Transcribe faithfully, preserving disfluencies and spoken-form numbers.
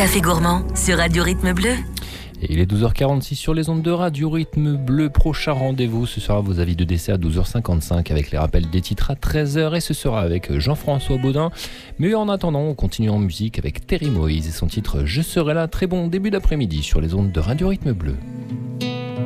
Café Gourmand sur Radio Rythme Bleu. Et il est douze heures quarante-six sur les ondes de Radio Rythme Bleu. Prochain rendez-vous, ce sera vos avis de décès à douze heures cinquante-cinq avec les rappels des titres à treize heures et ce sera avec Jean-François Baudin. Mais en attendant, on continue en musique avec Terry Moïse et son titre « Je serai là ». Très bon début d'après-midi sur les ondes de Radio Rythme Bleu.